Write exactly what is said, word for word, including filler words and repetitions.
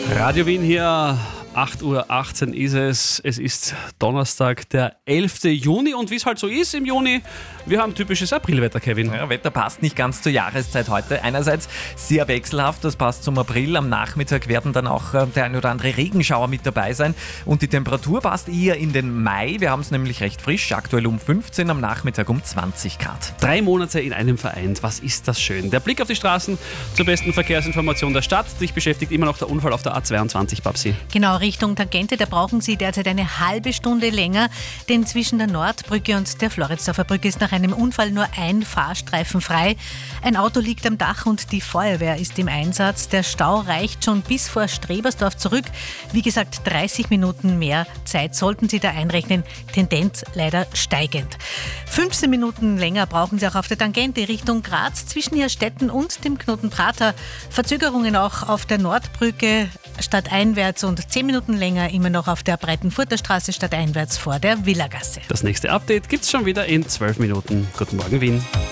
Radio Wien hier, acht Uhr achtzehn ist es. Es ist Donnerstag, der elften Juni. Und wie es halt so ist im Juni, wir haben typisches Aprilwetter, Kevin. Ja, Wetter passt nicht ganz zur Jahreszeit heute. Einerseits sehr wechselhaft, das passt zum April. Am Nachmittag werden dann auch äh, der ein oder andere Regenschauer mit dabei sein. Und die Temperatur passt eher in den Mai. Wir haben es nämlich recht frisch, aktuell um fünfzehn, am Nachmittag um zwanzig Grad. Drei Monate in einem vereint, was ist das schön. Der Blick auf die Straßen zur besten Verkehrsinformation der Stadt. Dich beschäftigt immer noch der Unfall auf der A zweiundzwanzig, Babsi. Genau, Richtung Tangente, da brauchen Sie derzeit eine halbe Stunde länger, denn zwischen der Nordbrücke und der Floridsdorfer Brücke ist nach einem Unfall nur ein Fahrstreifen frei. Ein Auto liegt am Dach und die Feuerwehr ist im Einsatz. Der Stau reicht schon bis vor Strebersdorf zurück. Wie gesagt, dreißig Minuten mehr Zeit sollten Sie da einrechnen. Tendenz leider steigend. fünfzehn Minuten länger brauchen Sie auch auf der Tangente Richtung Graz zwischen Hirstetten und dem Knoten Prater. Verzögerungen auch auf der Nordbrücke stadteinwärts und zehn Minuten länger immer noch auf der Breitenfurter Straße stadteinwärts vor der Villagasse. Das nächste Update gibt's schon wieder in zwölf Minuten. Guten Morgen, Wien.